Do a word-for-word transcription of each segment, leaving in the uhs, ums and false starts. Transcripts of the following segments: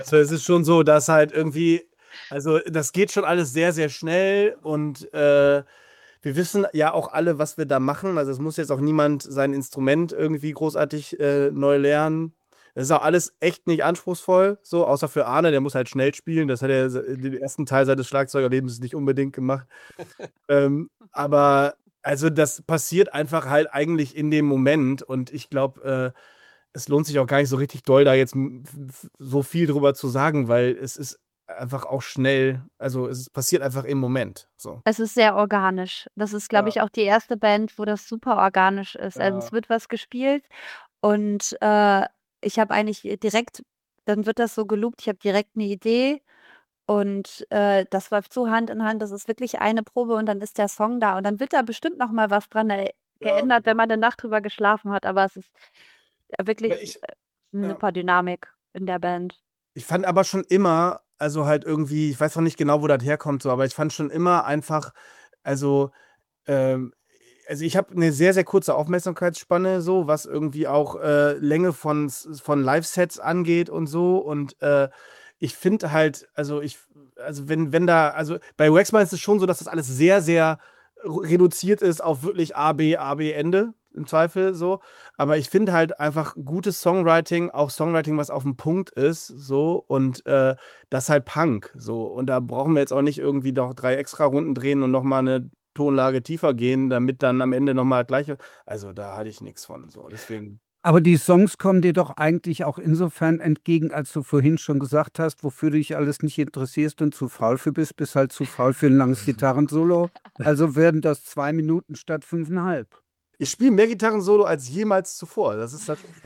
Also es ist schon so, dass halt irgendwie, also das geht schon alles sehr, sehr schnell und äh, wir wissen ja auch alle, was wir da machen. Also es muss jetzt auch niemand sein Instrument irgendwie großartig äh, neu lernen. Das ist auch alles echt nicht anspruchsvoll, so, außer für Arne, der muss halt schnell spielen. Das hat er den ersten Teil seines Schlagzeugerlebens nicht unbedingt gemacht. Ähm, aber also das passiert einfach halt eigentlich in dem Moment und ich glaube, äh, es lohnt sich auch gar nicht so richtig doll, da jetzt m- f- so viel drüber zu sagen, weil es ist einfach auch schnell, also es passiert einfach im Moment. So. Es ist sehr organisch. Das ist, glaube Ja, ich, auch die erste Band, wo das super organisch ist. Also es ja, wird was gespielt und äh, ich habe eigentlich direkt, dann wird das so geloopt, ich habe direkt eine Idee und äh, das läuft so Hand in Hand. Das ist wirklich eine Probe und dann ist der Song da und dann wird da bestimmt noch mal was dran äh, ja, geändert, wenn man eine Nacht drüber geschlafen hat. Aber es ist äh, ja, wirklich ich, eine ja. super Dynamik in der Band. Ich fand aber schon immer, also halt irgendwie, ich weiß noch nicht genau, wo das herkommt, so, aber ich fand schon immer einfach, also Ähm, also ich habe eine sehr, sehr kurze Aufmerksamkeitsspanne, so, was irgendwie auch äh, Länge von, von Live-Sets angeht und so. Und äh, ich finde halt, also ich, also wenn, wenn da, also bei Waxman ist es schon so, dass das alles sehr, sehr reduziert ist auf wirklich A, B, A, B, Ende, im Zweifel so. Aber ich finde halt einfach gutes Songwriting, auch Songwriting, was auf dem Punkt ist, so, und äh, das halt Punk, so. Und da brauchen wir jetzt auch nicht irgendwie noch drei extra Runden drehen und nochmal eine Tonlage tiefer gehen, damit dann am Ende nochmal gleiche. Also da hatte ich nichts von. So. Deswegen. Aber die Songs kommen dir doch eigentlich auch insofern entgegen, als du vorhin schon gesagt hast, wofür du dich alles nicht interessierst und zu faul für bist, bist halt zu faul für ein langes Gitarrensolo. Also werden das zwei Minuten statt fünfeinhalb. Ich spiele mehr Gitarrensolo als jemals zuvor. Das ist natürlich.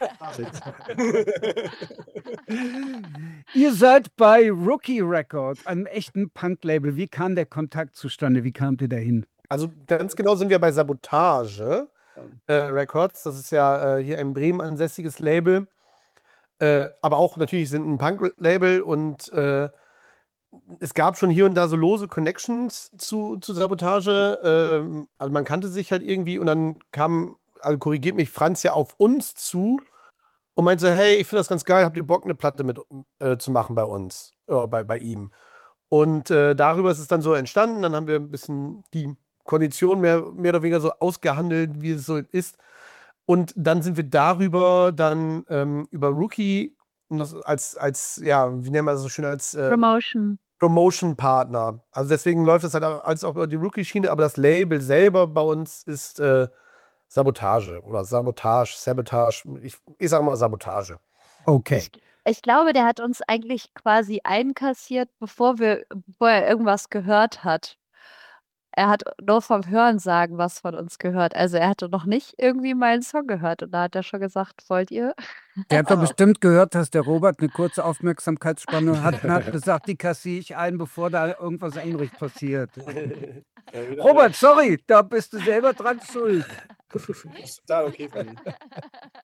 Ihr seid bei Rookie Records, einem echten Punk-Label. Wie kam der Kontakt zustande? Wie kamt ihr dahin? Also ganz genau sind wir bei Sabotage äh, Records. Das ist ja äh, hier ein Bremen ansässiges Label. Äh, aber auch natürlich sind ein Punk-Label und äh, es gab schon hier und da so lose Connections zu, zu Sabotage. Ähm, also man kannte sich halt irgendwie und dann kam, also korrigiert mich, Franz ja auf uns zu und meinte, hey, ich finde das ganz geil, habt ihr Bock, eine Platte mit äh, zu machen bei uns, äh, bei, bei ihm. Und äh, darüber ist es dann so entstanden. Dann haben wir ein bisschen die Kondition mehr, mehr oder weniger so ausgehandelt, wie es so ist. Und dann sind wir darüber dann ähm, über Rookie und das als, als, ja, wie nennen wir das so schön, als äh, Promotion. Promotion-Partner. Also deswegen läuft das halt auch- als auch über die Rookie-Schiene, aber das Label selber bei uns ist äh, Sabotage oder Sabotage, Sabotage. Ich, ich sage mal Sabotage. Okay. Ich, ich glaube, der hat uns eigentlich quasi einkassiert, bevor wir, bevor er irgendwas gehört hat. Er hat nur vom Hörensagen was von uns gehört. Also er hatte noch nicht irgendwie meinen Song gehört und da hat er schon gesagt, wollt ihr? Der hat doch Ah. bestimmt gehört, dass der Robert eine kurze Aufmerksamkeitsspanne hat und hat gesagt, die kassiere ich ein, bevor da irgendwas anderes passiert. Robert, sorry, da bist du selber dran schuld. Das ist total okay von ihm.